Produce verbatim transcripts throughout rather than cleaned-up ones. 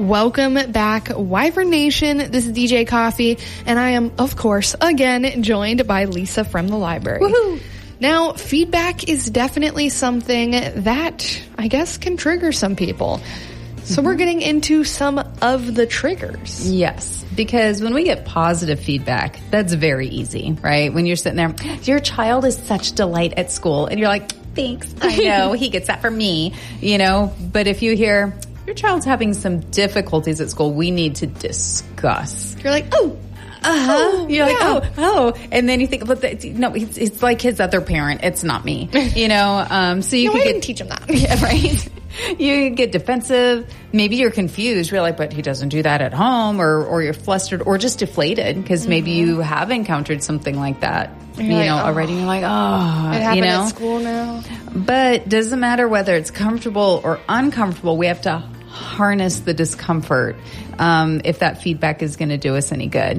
Welcome back, Wyvern Nation. This is D J Coffee, and I am, of course, again joined by Lisa from the library. Woohoo! Now, feedback is definitely something that I guess can trigger some people. So we're getting into some of the triggers. Yes, because when we get positive feedback, that's very easy, right? When you're sitting there, your child is such delight at school, and you're like, thanks, I know, he gets that from me, you know? But if you hear, your child's having some difficulties at school, we need to discuss. You're like, oh, Uh-huh. Oh, You're like, yeah. oh, oh. And then you think, but the, no, it's, it's like his other parent. It's not me. You know, um, so you no, could I get, didn't teach him that. Yeah, right? You get defensive. Maybe you're confused. You're like, but he doesn't do that at home, or, or you're flustered or just deflated because mm-hmm. maybe you have encountered something like that, you're you like, know, oh. already. You're like, oh, it happened you know, at school now. But doesn't matter whether it's comfortable or uncomfortable. We have to harness the discomfort um, if that feedback is going to do us any good.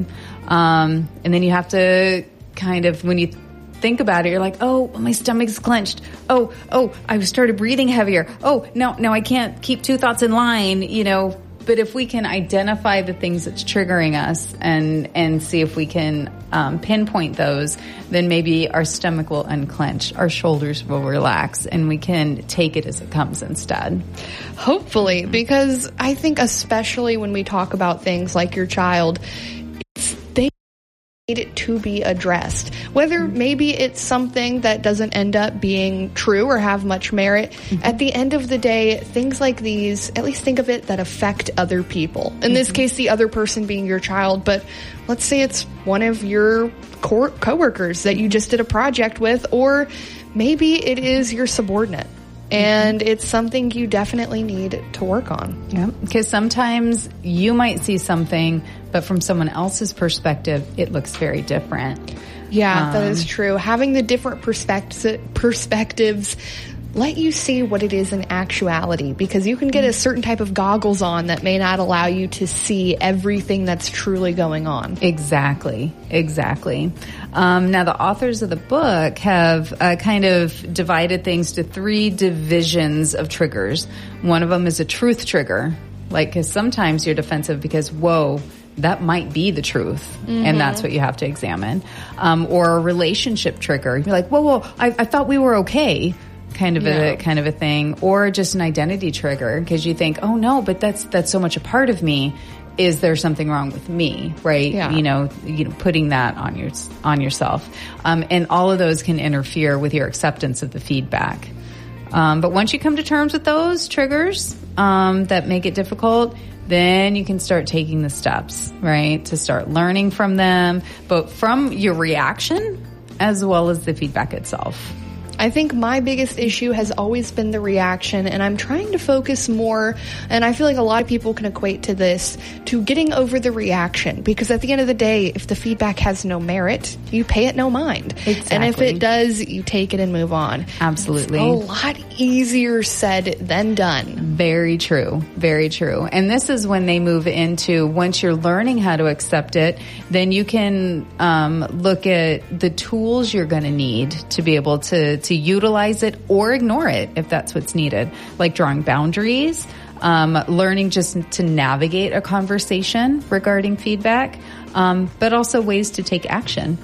Um, and then you have to kind of, when you think about it, you're like, oh, my stomach's clenched. Oh, oh, I started breathing heavier. Oh, no, no, I can't keep two thoughts in line, you know. But if we can identify the things that's triggering us and, and see if we can um, pinpoint those, then maybe our stomach will unclench, our shoulders will relax, and we can take it as it comes instead. Hopefully, because I think especially when we talk about things like your child, it's they need it to be addressed. Whether maybe it's something that doesn't end up being true or have much merit, mm-hmm. at the end of the day, things like these, at least think of it, that affect other people. In mm-hmm. this case, the other person being your child, but let's say it's one of your co- coworkers that you just did a project with, or maybe it is your subordinate. And it's something you definitely need to work on. Yeah, because sometimes you might see something, but from someone else's perspective, it looks very different. Yeah, um, that is true. Having the different perspectives, perspectives let you see what it is in actuality, because you can get a certain type of goggles on that may not allow you to see everything that's truly going on. Exactly, exactly. Um, now, the authors of the book have uh, kind of divided things to three divisions of triggers. One of them is a truth trigger, like, because sometimes you're defensive because, whoa, that might be the truth, mm-hmm. and that's what you have to examine. Um, or a relationship trigger. You're like, whoa, whoa, I, I thought we were okay. Kind of yeah. a kind of a thing, or just an identity trigger because you think, oh no, but that's that's so much a part of me. Is there something wrong with me? Right? Yeah. You know, you know, putting that on your on yourself, um, and all of those can interfere with your acceptance of the feedback. Um, but once you come to terms with those triggers um, that make it difficult, then you can start taking the steps, right, to start learning from them, but from your reaction as well as the feedback itself. I think my biggest issue has always been the reaction, and I'm trying to focus more, and I feel like a lot of people can equate to this, to getting over the reaction, because at the end of the day, if the feedback has no merit, you pay it no mind. Exactly. And if it does, you take it and move on. Absolutely. It's a lot easier said than done. Very true. Very true. And this is when they move into, once you're learning how to accept it, then you can um, look at the tools you're going to need to be able to to utilize it or ignore it if that's what's needed, like drawing boundaries, um, learning just to navigate a conversation regarding feedback, um, but also ways to take action.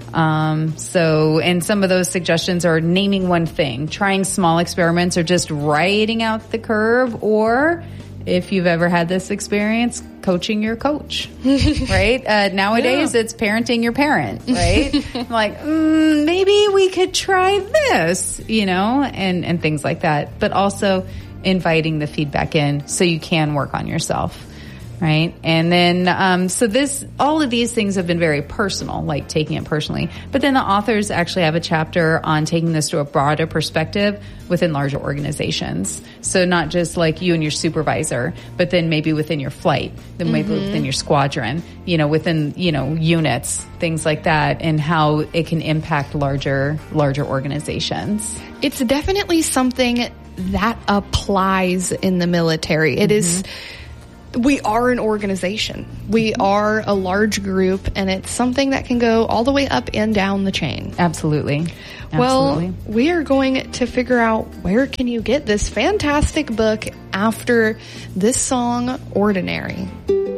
Um, so, and some of those suggestions are naming one thing, trying small experiments, or just writing out the curve, or if you've ever had this experience, coaching your coach, right? Uh, nowadays, yeah. It's parenting your parent, right? Like, mm, maybe we could try this, you know, and, and things like that. But also inviting the feedback in so you can work on yourself, right? And then, um, so this, all of these things have been very personal, like taking it personally. But then the authors actually have a chapter on taking this to a broader perspective within larger organizations. So not just like you and your supervisor, but then maybe within your flight, then maybe mm-hmm. within your squadron, you know, within, you know, units, things like that, and how it can impact larger, larger organizations. It's definitely something that applies in the military. It mm-hmm. is We are an organization. We are a large group, and it's something that can go all the way up and down the chain. Absolutely. Absolutely. Well, we are going to figure out where can you get this fantastic book after this song, Ordinary.